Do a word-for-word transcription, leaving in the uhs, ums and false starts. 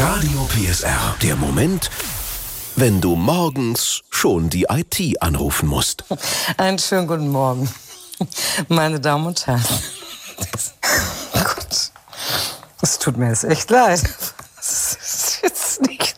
Radio P S R. Der Moment, wenn du morgens schon die I T anrufen musst. Einen schönen guten Morgen, meine Damen und Herren. Oh Gott, es tut mir jetzt echt leid. Das ist jetzt nicht